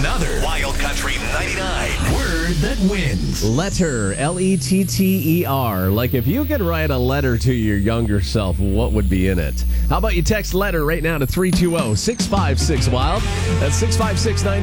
another Wild Country 99 word that wins. Letter, Letter. Like if you could write a letter to your younger self, what would be in it? How about you text letter right now to 320-656-WILD? That's 656-9.